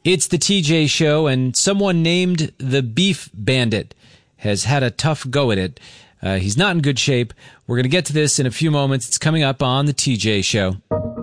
It's the TJ Show, and someone named the Beef Bandit has had a tough go at it. He's not in good shape. We're going to get to this in a few moments. It's coming up on the TJ Show.